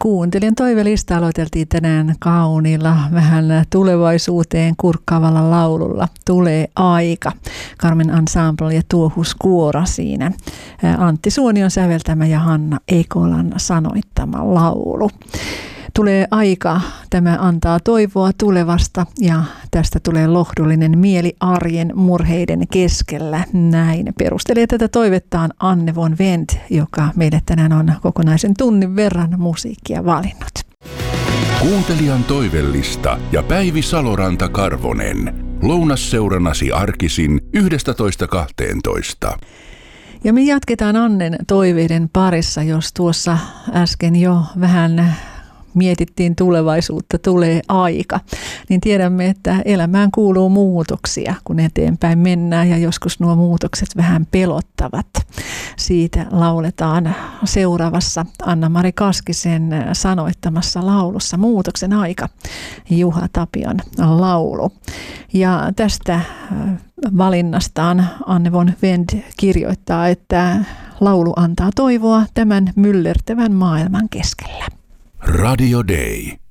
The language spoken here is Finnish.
Kuuntelijan toivelista aloiteltiin tänään kauniilla, vähän tulevaisuuteen kurkkaavalla laululla Tulee aika. Carmen Ensemble ja Tuohus Kuora siinä. Antti Suonion säveltämä ja Hanna Ekolan sanoittama laulu. Tulee aika, tämä antaa toivoa tulevasta ja tästä tulee lohdullinen mieli arjen murheiden keskellä. Näin perustelee tätä toivettaan Anne von Wendt, joka meille tänään on kokonaisen tunnin verran musiikkia valinnut. Kuuntelijan toivellista ja Päivi Saloranta-Karvonen. Lounasseurannasi arkisin 11.12. Ja me jatketaan Annen toiveiden parissa, jos tuossa äsken jo vähän mietittiin tulevaisuutta, tulee aika, niin tiedämme, että elämään kuuluu muutoksia, kun eteenpäin mennään ja joskus nuo muutokset vähän pelottavat. Siitä lauletaan seuraavassa Anna-Mari Kaskisen sanoittamassa laulussa Muutoksen aika, Juha Tapion laulu. Ja tästä valinnastaan Anne von Wendt kirjoittaa, että laulu antaa toivoa tämän myllertävän maailman keskellä. Radio Day.